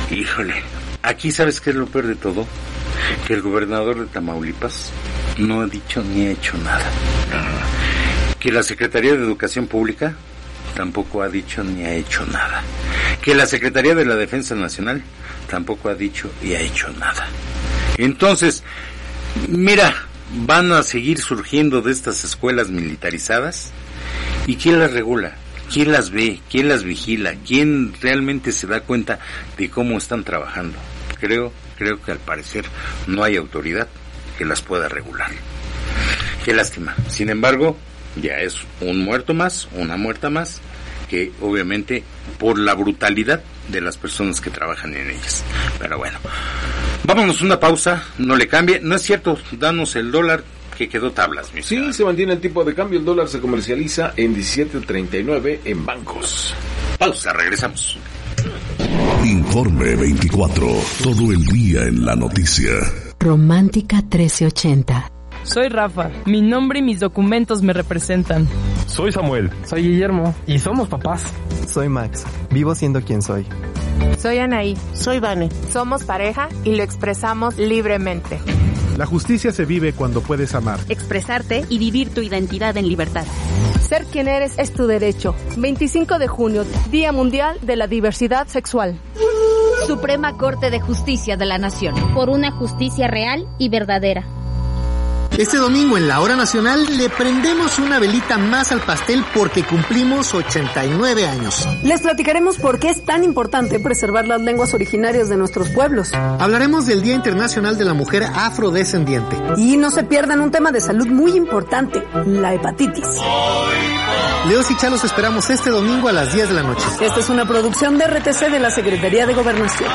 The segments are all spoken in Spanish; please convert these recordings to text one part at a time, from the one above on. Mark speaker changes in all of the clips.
Speaker 1: Híjole, aquí ¿sabes qué es lo peor de todo? Que el gobernador de Tamaulipas no ha dicho ni ha hecho nada. Que la Secretaría de Educación Pública tampoco ha dicho ni ha hecho nada. Que la Secretaría de la Defensa Nacional tampoco ha dicho y ha hecho nada. Entonces, mira, van a seguir surgiendo de estas escuelas militarizadas. ¿Y quién las regula? ¿Quién las ve? ¿Quién las vigila? ¿Quién realmente se da cuenta de cómo están trabajando? Creo que al parecer no hay autoridad que las pueda regular. Qué lástima. Sin embargo, ya es un muerto más, una muerta más, que obviamente por la brutalidad de las personas que trabajan en ellas. Pero bueno, vámonos una pausa, no le cambie. No es cierto, danos el dólar que quedó tablas.
Speaker 2: Sí, ciudad. Se mantiene el tipo de cambio, el dólar se comercializa en 17.39 en bancos.
Speaker 1: Pausa, regresamos.
Speaker 3: Informe 24, todo el día en la noticia.
Speaker 4: Romántica 1380.
Speaker 5: Soy Rafa, mi nombre y mis documentos me representan.
Speaker 6: Soy Samuel.
Speaker 7: Soy Guillermo.
Speaker 6: Y somos papás.
Speaker 7: Soy Max, vivo siendo quien soy.
Speaker 8: Soy Anaí.
Speaker 9: Soy Vane.
Speaker 8: Somos pareja y lo expresamos libremente.
Speaker 10: La justicia se vive cuando puedes amar,
Speaker 11: expresarte y vivir tu identidad en libertad.
Speaker 12: Ser quien eres es tu derecho. 25 de junio, Día Mundial de la Diversidad Sexual.
Speaker 11: Suprema Corte de Justicia de la Nación.
Speaker 13: Por una justicia real y verdadera.
Speaker 14: Este domingo en la Hora Nacional le prendemos una velita más al pastel porque cumplimos 89 años.
Speaker 15: Les platicaremos por qué es tan importante preservar las lenguas originarias de nuestros pueblos.
Speaker 14: Hablaremos del Día Internacional de la Mujer Afrodescendiente.
Speaker 15: Y no se pierdan un tema de salud muy importante, la hepatitis.
Speaker 14: Leos y Chalos esperamos este domingo a las 10 de la noche.
Speaker 15: Esta es una producción de RTC de la Secretaría de Gobernación.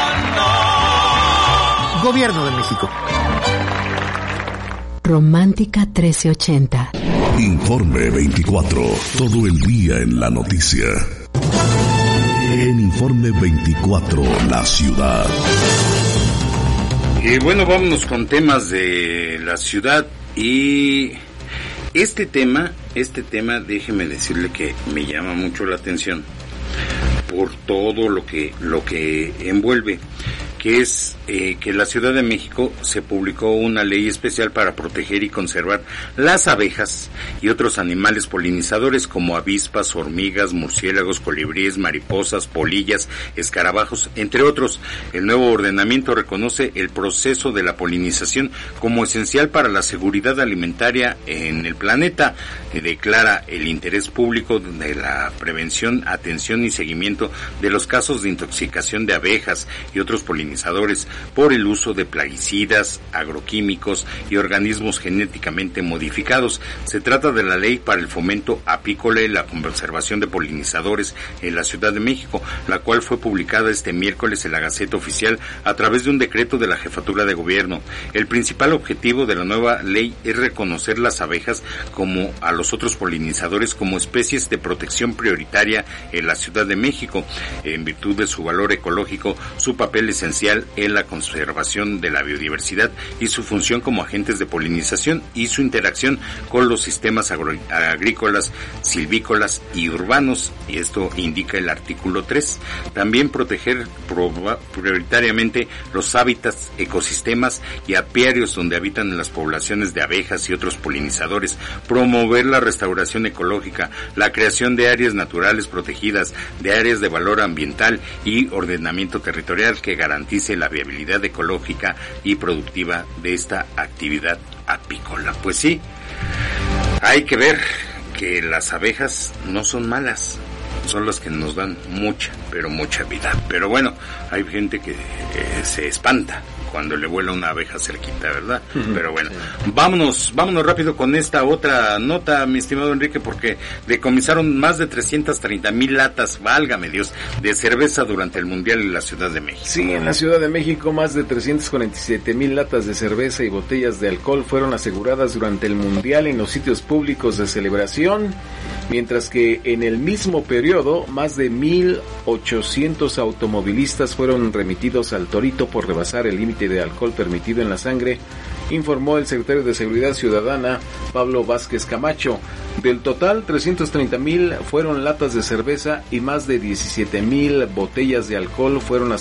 Speaker 14: Gobierno de México.
Speaker 4: Romántica 1380.
Speaker 3: Informe 24, todo el día en la noticia. En Informe 24, la ciudad.
Speaker 1: Y bueno, vámonos con temas de la ciudad. Y este tema, déjeme decirle que me llama mucho la atención por todo lo que envuelve, que es que en la Ciudad de México se publicó una ley especial para proteger y conservar las abejas y otros animales polinizadores como avispas, hormigas, murciélagos, colibríes, mariposas, polillas, escarabajos, entre otros. El nuevo ordenamiento reconoce el proceso de la polinización como esencial para la seguridad alimentaria en el planeta. Declara el interés público de la prevención, atención y seguimiento de los casos de intoxicación de abejas y otros polinizadores por el uso de plaguicidas, agroquímicos y organismos genéticamente modificados. Se trata de la ley para el fomento apícola y la conservación de polinizadores en la Ciudad de México, la cual fue publicada este miércoles en la Gaceta Oficial a través de un decreto de la Jefatura de Gobierno. El principal objetivo de la nueva ley es reconocer las abejas como a los otros polinizadores como especies de protección prioritaria en la Ciudad de México, en virtud de su valor ecológico, su papel esencial en la conservación de la biodiversidad y su función como agentes de polinización y su interacción con los sistemas agrícolas, silvícolas y urbanos, y esto indica el artículo 3. También proteger prioritariamente los hábitats, ecosistemas y apiarios donde habitan las poblaciones de abejas y otros polinizadores, promover la restauración ecológica, la creación de áreas naturales protegidas, de áreas de valor ambiental y ordenamiento territorial que garantice la viabilidad ecológica y productiva de esta actividad apícola. Pues sí, hay que ver que las abejas no son malas, son las que nos dan mucha, pero mucha vida. Pero bueno, hay gente que se espanta cuando le vuela una abeja cerquita, ¿verdad? Pero bueno, vámonos rápido con esta otra nota, mi estimado Enrique, porque decomisaron más de 330,000 latas, válgame Dios, de cerveza durante el Mundial en la Ciudad de México.
Speaker 2: Sí, en la Ciudad de México más de 347,000 latas de cerveza y botellas de alcohol fueron aseguradas durante el Mundial en los sitios públicos de celebración, mientras que en el mismo periodo más de 1,800 automovilistas fueron remitidos al Torito por rebasar el límite de alcohol permitido en la sangre, informó el secretario de Seguridad Ciudadana, Pablo Vázquez Camacho. Del total, 330,000 fueron latas de cerveza y más de 17,000 botellas de alcohol fueron